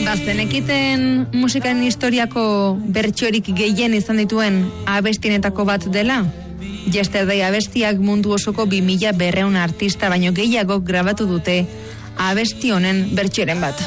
Eta zenekiten musikaren historiako bertsiorik gehien izan dituen abestienetako bat dela? Yesterday abestiak mundu osoko 2200 artista baino gehiago grabatu dute abesti honen bertsioren bat.